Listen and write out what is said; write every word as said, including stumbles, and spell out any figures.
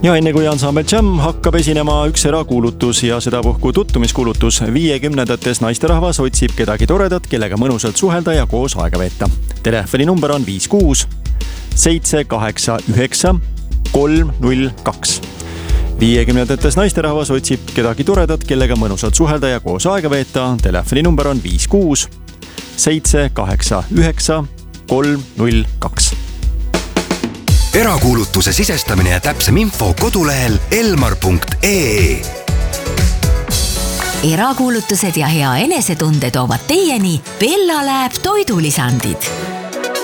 Ja enne kui ansambel Jam hakkab esinema üks erakuulutus ja sedapuhku tuttumiskuulutus. viiekümnendates naisterahvas otsib kedagi toredat, kellega mõnusalt suhelda ja koos aega veeta. Telefoninumber on viis kuus seitse kaheksa üheksa kolm null kaks. viiekümnendates naisterahvas otsib kedagi toredat, kellega mõnusalt suhelda ja koos aega veeta. Telefoninumber on viis kuus seitse kaheksa üheksa kolm null kaks. Erakuulutuse sisestamine ja täpsem info kodulehel elmar punkt ee. Erakuulutused ja hea enesetunde toovad teieni Bella Lab toidulisandid.